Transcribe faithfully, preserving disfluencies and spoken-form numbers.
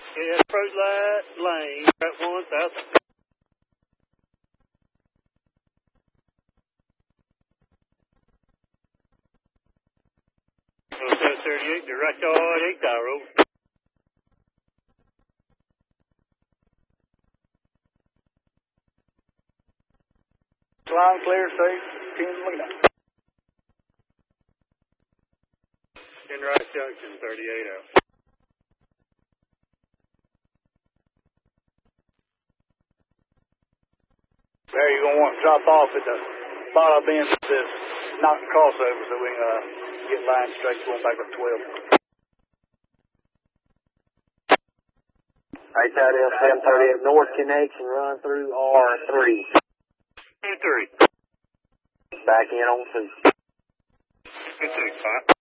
Yeah, approach light lane, right one south. seven thirty-eight, direct on eight Tower Road. Line clear, safe, ten Lena. In Rice Junction, thirty-eight out. There, you're going to want to drop off at the bottom end that says not crossover so we can uh, get line straight going back up twelve. Right, that is seven thirty-eight North connection, run through R three. two three. Back in on two. two two, fine.